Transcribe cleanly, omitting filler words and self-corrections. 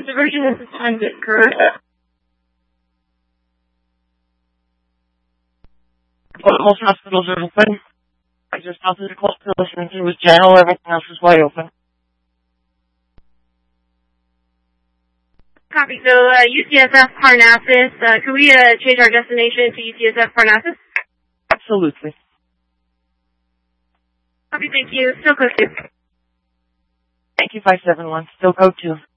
diversion is the time to correct. Well, most hospitals are open. I just thought that the close to listening to was general. Everything else is wide open. Copy. So, UCSF Parnassus. Could we change our destination to UCSF Parnassus? Absolutely. Copy, thank you. Still code 2. Thank you, 571. Still code 2.